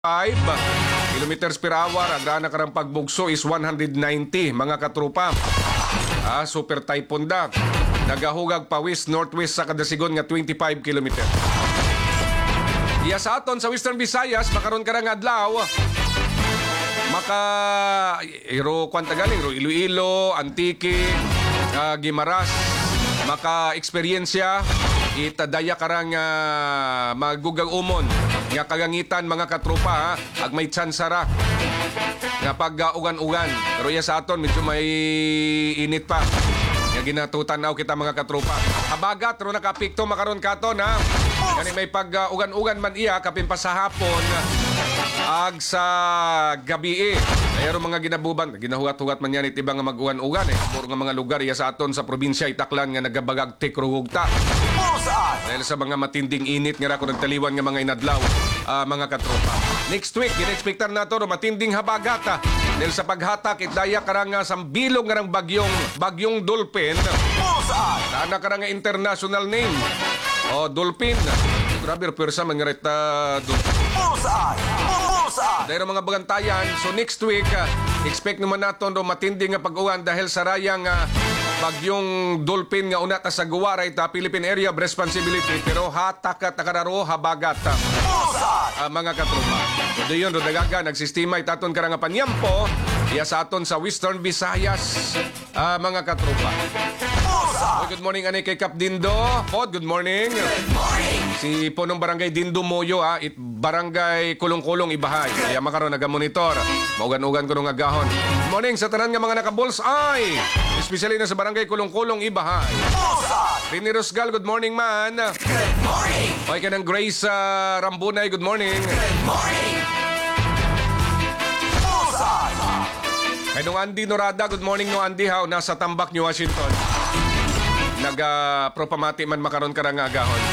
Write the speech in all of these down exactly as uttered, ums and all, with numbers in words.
five kilometers per hour. Ang na karang pagbugso is one hundred ninety, mga katrupa. Ah, super typhoon da. Nagahugag pawis northwest sa kadasigon nga twenty-five kilometers. Iya sa aton sa Western Visayas, makaroon ka nga adlaw. Maka iro kwanta galing ro Iloilo, Antique, uh, Guimaras, maka eksperyensya itadaya karang uh, magugang umon nga kagangitan mga katropa ha, ag may tsansara nga pag uh, ugan-ugan. Pero iya sa aton medyo may init pa. Nga ginatutanaw kita mga katropa. Habagat ro nakapikto makaron katon ha. Gani may pag uh, ugan-ugan man iya kapin pa sa hapon ag sa gabi eh. Pero mga ginabuban, ginahugat-hugat man yan itibang nga mag-ugan-ugan eh. Puro nga mga lugar iya sa aton sa probinsya Itaklan nga nagabagag tikrugugta. Dahil sa mga matinding init nga rako nagtaliwan nga mga inadlaw, uh, mga katropa. Next week, ginexpectar na to matinding habagata. Dahil sa paghatak, itdaya karang uh, sambilog nga ng bagyong, bagyong Dolphin. Tana karang nga international name. O, Dolphin. Grabe, persa man nga rita Dolphin. Dahil mga bagantayan, so next week, uh, expect naman natin do matinding nga pag-uwan dahil sa rayang uh, bagyong Dolphin nga una ta sa Guwaray ta Philippine Area of Responsibility pero hatak at takararo habagat uh, mga katropa. So yun, rodagaga, nagsistima itaton karang nga panyampo iya sa aton sa Western Visayas uh, mga katropa. Oh, good morning ani kay Kap Dindo. Pod, good morning. Good morning. Si Punong Barangay Dindo Moyo ha, it Barangay Kulong-Kulong Ibahay. Kaya makaroon naga-monitor. Maugan-ugan ko nung agahon. Good morning sa tanan nga mga naka-bullseye. Especially na sa Barangay Kulong-Kulong Ibahay. Rini Rosgal, good morning man. Good morning. Okay ka ng Grace uh, Rambunay, good morning. Good morning. Kay nung Andy Norada, good morning no Andy ha, nasa Tambak, New Washington. Nag-propamati man makaroon ka nga agahon.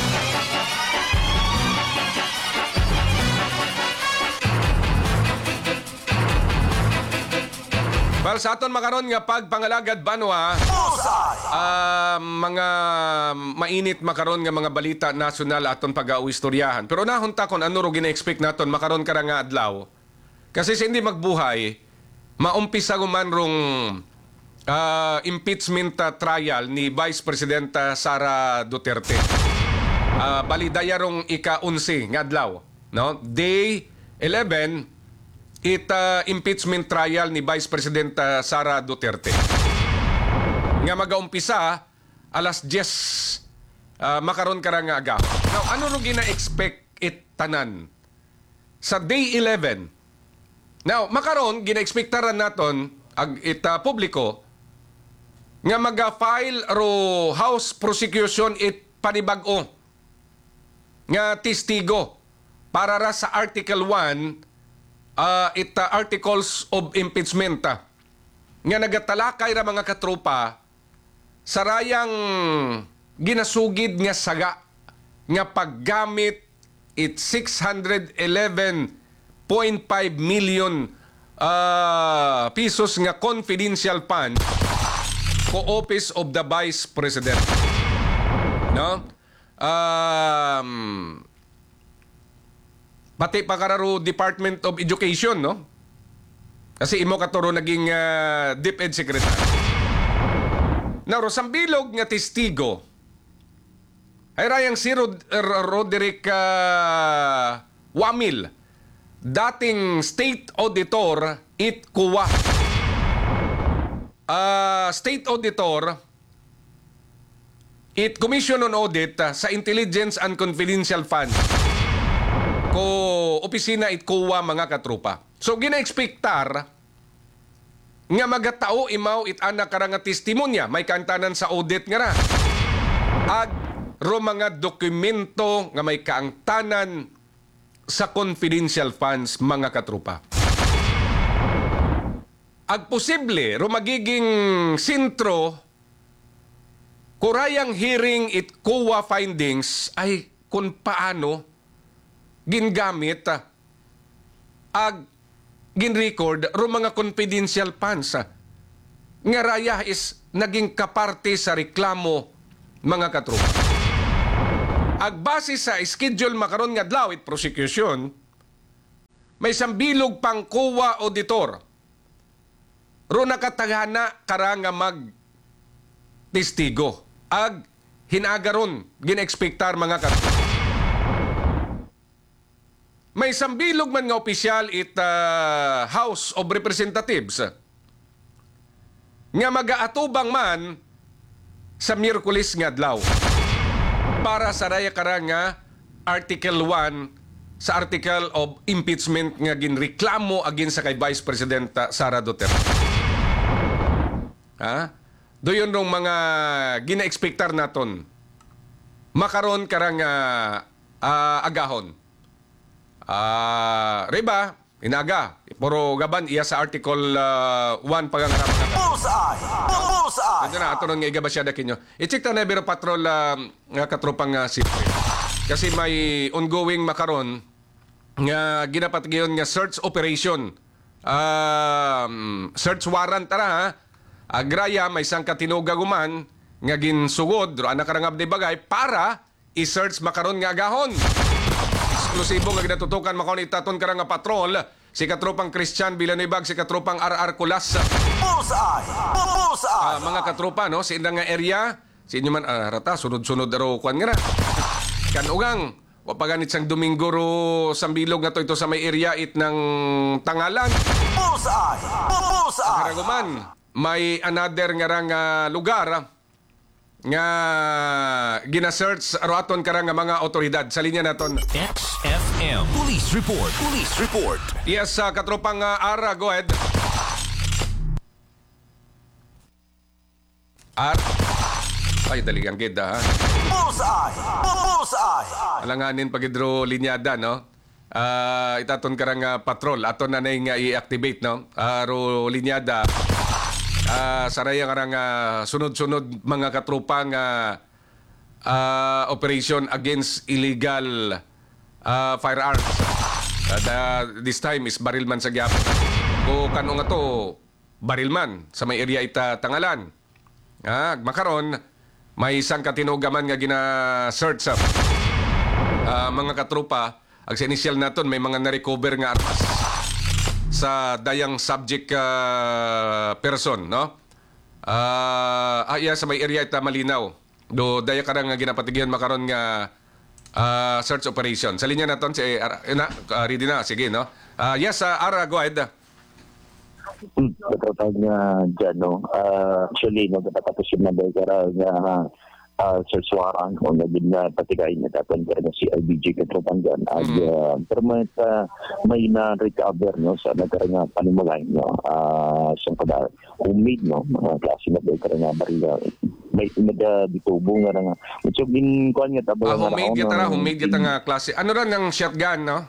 Well, sa aton makaroon nga pagpangalagad banwa, uh, mga mainit makaroon nga mga balita nasyonal aton pag-auistoryahan. Pero nahunta kon ano ro gina-expect naton makaroon ka nga adlaw. Kasi sa hindi magbuhay, maumpisa guman rong uh, impeachment uh, trial ni Vice President uh, Sara Duterte. Uh, balidaya rong ika-unsi nga adlaw, no? Day eleven it uh, impeachment trial ni Vice President uh, Sara Duterte. Nga mag-aumpisa alas diyes uh, makaron ka nga aga. Now, ano ro gina-expect it tanan sa day eleven? Now, makaron gina-expectaran naton ag it uh, publiko nga mag-file ro House prosecution it panibag-o nga testigo para ra sa Article one uh, it uh, Articles of Impeachment uh, nga nagatalakay ra mga katropa sa rayang ginasugid nga saga nga paggamit it six hundred eleven point five million uh, pesos nga confidential fund ko Office of the Vice President. No? Um, pati pa kararo Department of Education, no? Kasi imo katuro naging uh, DepEd Secretary. Now, sambilog nga testigo ay rayang si Rod- R- Roderick uh, Wamil, dating State Auditor it kuwa. Uh, State Auditor it Commission on Audit uh, sa Intelligence and Confidential Fund ko opisina it kuwa mga katrupa. So gina-expectar nga magatao imaw it anak karang nga testimonya may kantanan sa audit nga ra. Ag ro mga dokumento nga may kaangtanan sa confidential funds mga katrupa. Ag posible ro magiging sentro kurayang hearing it C O A findings ay kung paano gingamit ag ginrecord ro mga confidential funds nga raya is naging kaparte sa reklamo mga katrupa. Ag base sa schedule makaron nga adlaw it prosecution may sambilog pang kuwa auditor. Ro nakataghana kara nga mag testigo. Ag hinagaron ginekspektar mga kat. May sambilog man nga opisyal it uh, House of Representatives nga mag-aatubang man sa Miyerkules nga adlaw para sa raya kara nga Article one sa Article of Impeachment nga ginreklamo against sa kay Vice President uh, Sara Duterte. Ha? Doon yung mga gina-expectar naton makaron karang uh, uh, agahon. Ah, uh, riba, inaga. Puro gaban iya sa Article uh, one pagangarap na. Bullseye! Bullseye! Ito na, ato nung iga ba siya dakin nyo. I-check na na Biro Patrol uh, nga katropang uh, sipre. Kasi may ongoing makaron nga ginapatigiyon nga search operation. Um, search warrant tara ha. Agraya may isang katinuga guman nga ginsugod ro anak karangab di bagay para i-search makaron nga agahon. Eksklusibo nga ginatutukan makon itaton karang nga patrol si katropang Christian Villanueva, si katropang R R Kulas. Bullseye! Bullseye! Ah, mga katropa no sa indang nga area, sa inyo man ah, rata sunod-sunod ro kwan nga na. Kanugang wapaganit sang Domingo ro sambilog nga to ito sa may area it ng Tangalan. Bullseye! Bullseye! Karaguman, may another nga rang ah, lugar ah, nga gina-search ro aton karang nga mga otoridad sa linya naton. X F M Police Report. Police Report. Yes, uh, katropang uh, Ara, go ahead. Ar ay daligang gid ha. Bullseye! Bullseye! Alanganin pagidro linyada no. Ah, itaton karang uh, patrol aton na nay nga i-activate no. Aro linyada. Ah, saraya karang uh, sunod-sunod mga katropang uh, uh, operation against illegal uh, firearms. At uh, this time is baril man sa gyapon. O kano nga to baril man sa may area ita Tangalan. Ah, makaron may isang katinuga man nga gina-search sa uh, mga katropa. Ang sa initial naton may mga na-recover nga armas sa dayang subject uh, person, no? Ah, uh, ah, yeah, sa may area ita Malinaw. Do daya karang nga ginapatigyan makaron nga uh, search operation. Sa linya naton si Ara, na, uh, ready na, sige, no? Uh, yes, uh, Ara, go ahead. Katapag nga dyan, no? Uh, actually, no, katapos yung nabay kara nga uh, search warrant o naging na patigay na tapon kara nga si I B G katapang dyan. At uh, pero may, uh, may na-recover, no? Sa nagkara nga panimulay, no? Uh, sa pada homemade, no? Mga klase na bay kara nga barila. May inaga ditubo nga nga. Mucho ginkuhan nga tabo. Ah, homemade kita ra, homemade kita nga klase. Ano ran ng shotgun, no?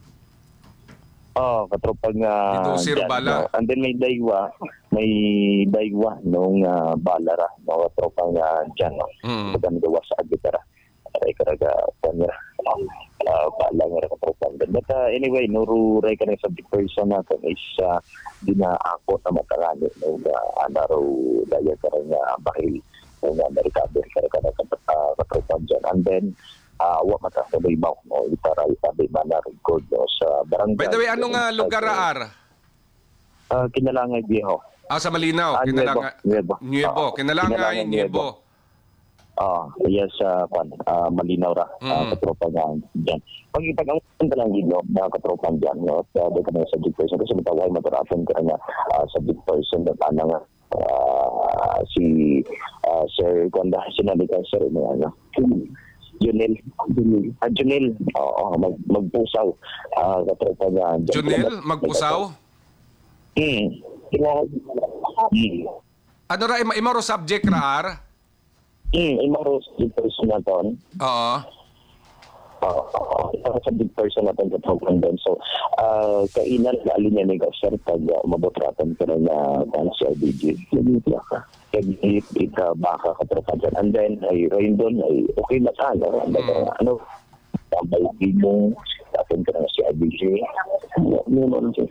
Oh, katropag nga Ito, sir, dyan, bala. no? And then may daywa, may daywa nung uh, bala ra, no? Katropag nga dyan, no? Mm. Pagka nagawa sa agitara. Aray karaga, kanya, uh, bala nga katropag. But uh, anyway, nuru ray ka na subject person natin is uh, dinaako na matangani no? Uh, anaro daya ka rin nga bahil kung nga na-recover ka rin ka na uh, katropag dyan. And then, Uh, wa mata sa baybaw no itara itabi ba na record no sa barangay. By the way, anong uh, lugar Ar? Uh, Kinalangay Viejo. Ah, sa Malinaw, Ah, Kinalanga Nuevo. Nuevo, Oo, Kinalangay Kinalangay Nuevo. Ah, yes sa uh, uh, Malinaw ra uh, Mm. katropa nga diyan. Pag ipag-ang lang gino na katropa diyan no sa de kanang subject person kasi matawag mataraton ka nga uh, subject person na tanang uh, si uh, Sir Konda sinalikan sir mo ano. Junel, Junel, ah, Junel, oo, mag, magpusaw, ah, katropa nga. Junel, magpusaw? Hmm. Hmm. Ano ra, ima, imaro subject ra Ar? Hmm, imaros yung person na ton. Oo. Oo, oo, ito sa big person na ton katropa doon. So, ah, kainan, alin niya nag sir, pag uh, umabotratan ka na na uh, si I B G. Nagigit ka. Nagigit ika baka katropa dyan. And then, ay, rain doon, ay, okay na sa ano, ano, Mm. ano, tambay mo, tapon ka na si I B G. Ano, ano, ano,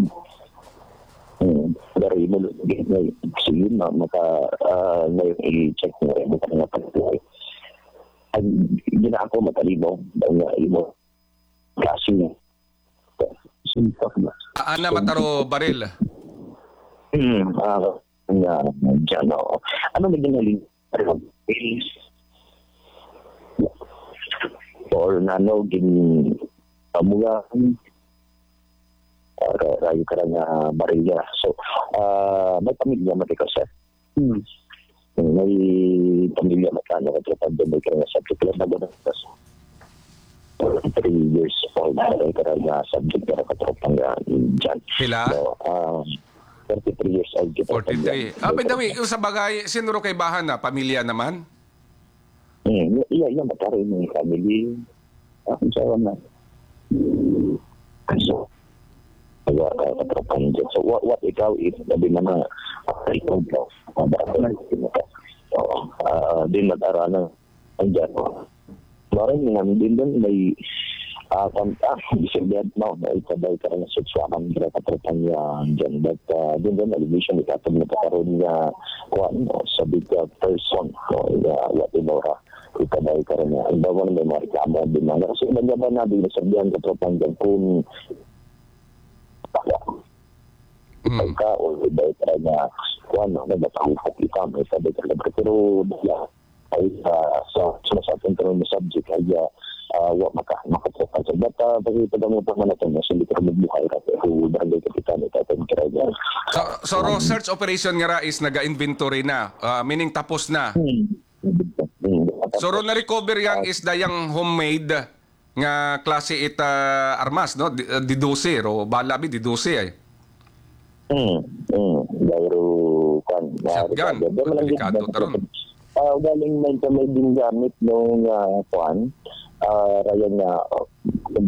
Hmm, dari mo may sige na maka uh, na i-check mo rin mo nga pagtuloy. Ang gina ako matalino nga imo kasi Sintak na. Ana mataro baril. Hmm, ah, nga, dyan, oo. Ano ba ginaling? Pills? Or nano, gin, pamugaan, para rayo ka nga barilya. So, ah, may pamilya matika, sir. Hmm. May pamilya matano, at kapag may ka nga subject, kaya na gano'n, three years old, may ka nga subject, kaya katropang nga dyan. Pila? So, um, thirty-three years old. kita forty-three. Ah, by the way, yung sa bagay, sinuro kay bahan na, pamilya naman? Hmm, iya, iya, matari ng family. Akong sawa na. So, kaya katropan dyan. So, what, what ikaw is, sabi na na, ikaw daw, so, uh, din mag-aralan ang dyan. Maraming namin din doon, may Ah, kanta, disagreed no, na itabay ka rin sa sexualan ng katropan niya dyan. But uh, din din, allegation, ikatag na kakaroon niya kuhan, no, sa big uh, person, no, uh, what inora, itabay ka rin niya. Ang bawa na may mga reklamo din na. Kasi ilan niya ba na din nasabihan katropan dyan kung ipag ka o ibay ka rin niya kuhan, no, nagbatahupok ikaw, may itabay ka rin. Pero dahil ay uh, sa sumasatang ka rin na subject ay uh, Uh, wa maka makatropan sa data pag ipagamo pa man natin sa litro magbuhay ka pero barangay kapitan ito atin kira dyan. So, so raw search operation nga ra is naga-inventory na, ah, meaning tapos na. Hmm. Hmm. So raw na-recover yang is dayang homemade nga klase ita armas, no? Di, di dose, ro balabi di dose ay. Hmm. Hmm. Dahil kan. Shotgun. Delikado taron. Ah, galing may may din gamit nung uh, kuan. Ah, raya nga